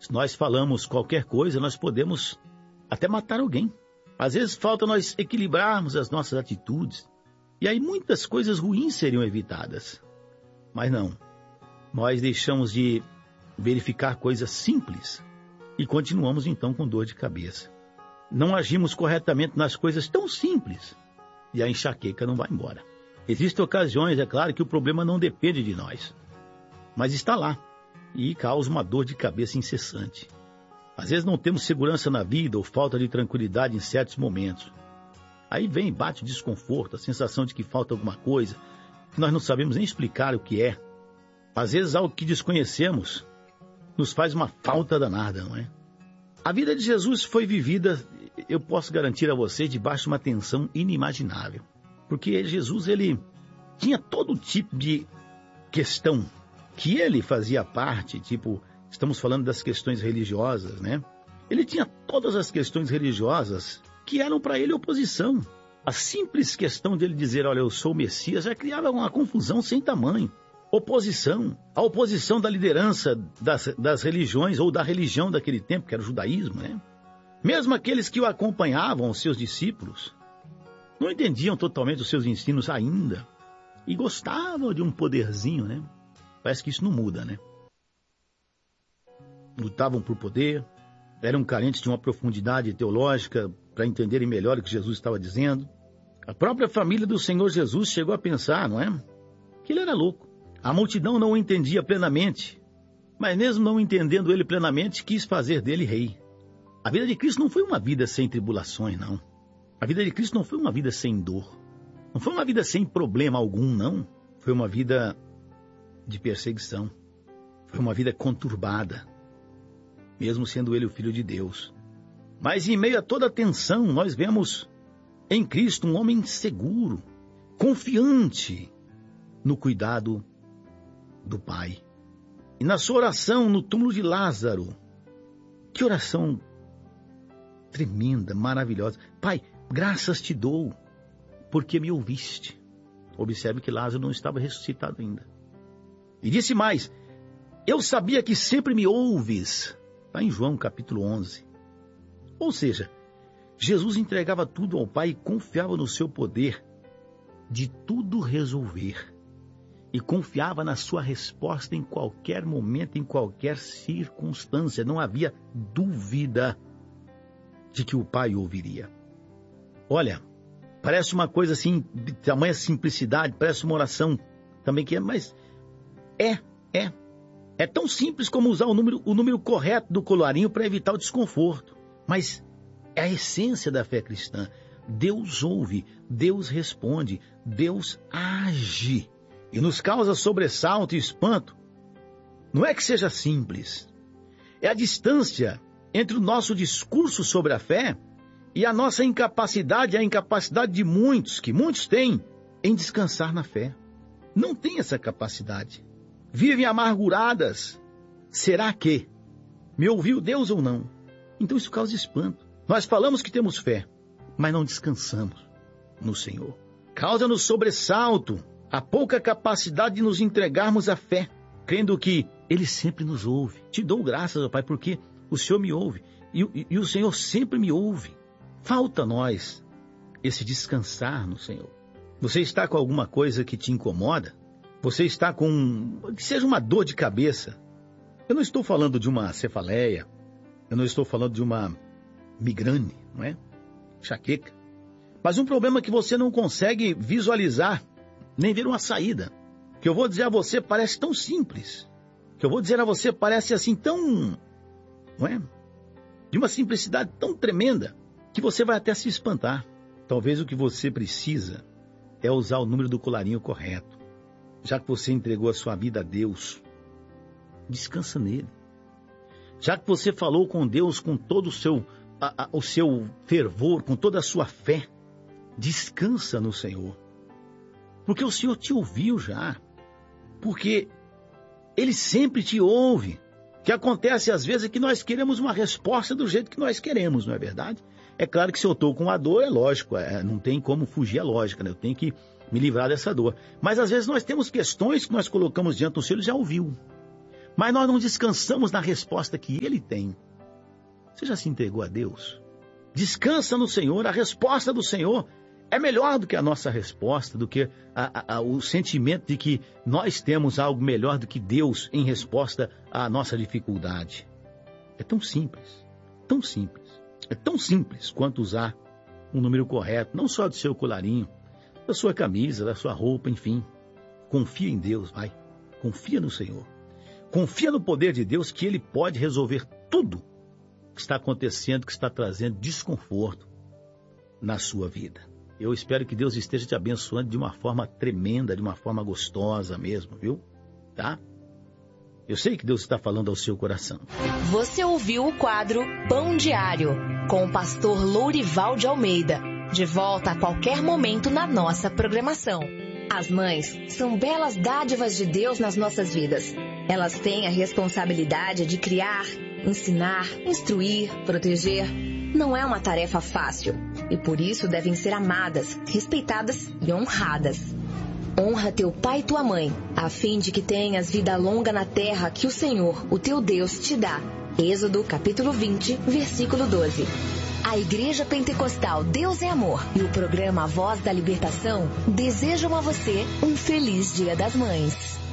Se nós falamos qualquer coisa, nós podemos até matar alguém. Às vezes falta nós equilibrarmos as nossas atitudes. E aí muitas coisas ruins seriam evitadas. Mas não. Nós deixamos de verificar coisas simples e continuamos então com dor de cabeça. Não agimos corretamente nas coisas tão simples e a enxaqueca não vai embora. Existem ocasiões, é claro, que o problema não depende de nós, mas está lá e causa uma dor de cabeça incessante. Às vezes não temos segurança na vida ou falta de tranquilidade em certos momentos. Aí vem, bate o desconforto, a sensação de que falta alguma coisa, que nós não sabemos nem explicar o que é. Às vezes algo que desconhecemos nos faz uma falta danada, não é? A vida de Jesus foi vivida, eu posso garantir a você, debaixo de uma tensão inimaginável. Porque Jesus, ele tinha todo tipo de questão que ele fazia parte, tipo, estamos falando das questões religiosas, né? Ele tinha todas as questões religiosas que eram para ele oposição. A simples questão dele dizer, olha, eu sou o Messias, já criava uma confusão sem tamanho. Oposição, a oposição da liderança das religiões ou da religião daquele tempo, que era o judaísmo, né? Mesmo aqueles que o acompanhavam, os seus discípulos, não entendiam totalmente os seus ensinos ainda e gostavam de um poderzinho, né? Parece que isso não muda, né? Lutavam por poder, eram carentes de uma profundidade teológica para entenderem melhor o que Jesus estava dizendo. A própria família do Senhor Jesus chegou a pensar, não é? Que ele era louco. A multidão não o entendia plenamente, mas mesmo não entendendo ele plenamente, quis fazer dele rei. A vida de Cristo não foi uma vida sem tribulações, não. A vida de Cristo não foi uma vida sem dor. Não foi uma vida sem problema algum, não. Foi uma vida de perseguição. Foi uma vida conturbada, mesmo sendo ele o Filho de Deus. Mas em meio a toda a tensão, nós vemos em Cristo um homem seguro, confiante no cuidado do Pai. E na sua oração no túmulo de Lázaro, que oração tremenda, maravilhosa. Pai, graças te dou, porque me ouviste. Observe que Lázaro não estava ressuscitado ainda. E disse mais, eu sabia que sempre me ouves. Está em João capítulo 11. Ou seja, Jesus entregava tudo ao Pai e confiava no seu poder de tudo resolver. E confiava na sua resposta em qualquer momento, em qualquer circunstância. Não havia dúvida de que o Pai ouviria. Olha, parece uma coisa assim, de tamanha simplicidade, parece uma oração também que é, mas é tão simples como usar o número correto do colarinho para evitar o desconforto. Mas é a essência da fé cristã. Deus ouve, Deus responde, Deus age. E nos causa sobressalto e espanto. Não é que seja simples. É a distância entre o nosso discurso sobre a fé e a nossa incapacidade, a incapacidade de muitos, que muitos têm, em descansar na fé. Não tem essa capacidade. Vivem amarguradas. Será que me ouviu Deus ou não? Então isso causa espanto. Nós falamos que temos fé, mas não descansamos no Senhor. Causa-nos sobressalto a pouca capacidade de nos entregarmos à fé, crendo que Ele sempre nos ouve. Te dou graças, ó Pai, porque o Senhor me ouve e o Senhor sempre me ouve. Falta a nós esse descansar no Senhor. Você está com alguma coisa que te incomoda? Você está com, que seja uma dor de cabeça. Eu não estou falando de uma cefaleia, eu não estou falando de uma migrane, não é? Enxaqueca. Mas um problema que você não consegue visualizar, nem ver uma saída. Que eu vou dizer a você parece tão simples. Que eu vou dizer a você parece assim tão, não é? De uma simplicidade tão tremenda, que você vai até se espantar. Talvez o que você precisa é usar o número do colarinho correto. Já que você entregou a sua vida a Deus, descansa nele. Já que você falou com Deus com todo o seu fervor, com toda a sua fé, descansa no Senhor. Porque o Senhor te ouviu já. Porque Ele sempre te ouve. O que acontece às vezes é que nós queremos uma resposta do jeito que nós queremos, não é verdade? É claro que se eu estou com a dor, é lógico, não tem como fugir a lógica, né? Eu tenho que me livrar dessa dor. Mas às vezes nós temos questões que nós colocamos diante do Senhor, Ele já ouviu. mas nós não descansamos na resposta que Ele tem. Você já se entregou a Deus? Descansa no Senhor, a resposta do Senhor é melhor do que a nossa resposta, do que o sentimento de que nós temos algo melhor do que Deus em resposta à nossa dificuldade. É tão simples, tão simples. É tão simples quanto usar um número correto, não só do seu colarinho, da sua camisa, da sua roupa, enfim. Confia em Deus, vai. Confia no Senhor. Confia no poder de Deus, que Ele pode resolver tudo que está acontecendo, que está trazendo desconforto na sua vida. Eu espero que Deus esteja te abençoando de uma forma tremenda, de uma forma gostosa mesmo, viu? Tá? Eu sei que Deus está falando ao seu coração. Você ouviu o quadro Pão Diário, com o pastor Lourival de Almeida. De volta a qualquer momento na nossa programação. As mães são belas dádivas de Deus nas nossas vidas. Elas têm a responsabilidade de criar, ensinar, instruir, proteger. Não é uma tarefa fácil e por isso devem ser amadas, respeitadas e honradas. Honra teu pai e tua mãe, a fim de que tenhas vida longa na terra que o Senhor, o teu Deus, te dá. Êxodo capítulo 20, versículo 12. A Igreja Pentecostal Deus é Amor e o programa Voz da Libertação desejam a você um feliz Dia das Mães.